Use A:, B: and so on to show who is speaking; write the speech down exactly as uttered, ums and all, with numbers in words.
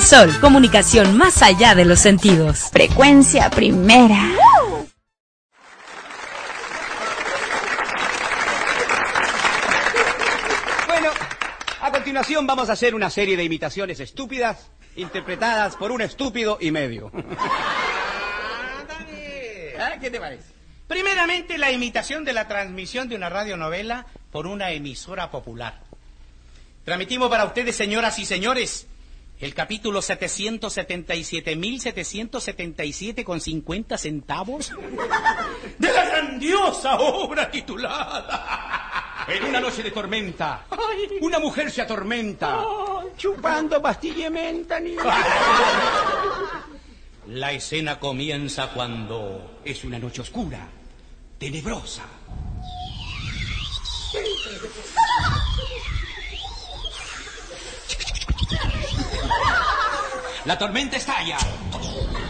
A: Sol, comunicación más allá de los sentidos.
B: Frecuencia primera.
C: Bueno, a continuación vamos a hacer una serie de imitaciones estúpidas interpretadas por un estúpido y medio.
D: ¿Ah, ¿Qué te parece? Primeramente, la imitación de la transmisión de una radionovela por una emisora popular. Transmitimos para ustedes, señoras y señores, el capítulo setecientos setenta y siete mil setecientos setenta y siete con cincuenta centavos de la grandiosa obra titulada
C: En una noche de tormenta,
D: Ay.
C: una mujer se atormenta.
D: Ay.
C: Chupando pastilla de menta, niño.
D: La escena comienza cuando
C: Es una noche oscura, tenebrosa. La tormenta estalla.